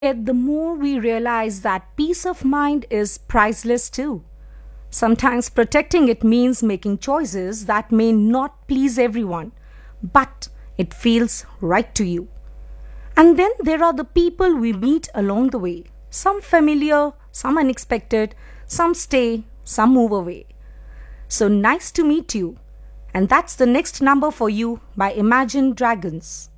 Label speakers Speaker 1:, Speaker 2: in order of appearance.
Speaker 1: Yet the more we realize that peace of mind is priceless too. Sometimes protecting it means making choices that may not please everyone, but it feels right to you. And then there are the people we meet along the way. Some familiar, some unexpected, some stay, some move away. So nice to meet you. And that's the next number for you by Imagine Dragons.